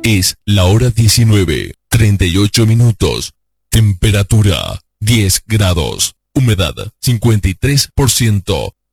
Es la hora 19:38. Temperatura 10 grados. Humedad 53%.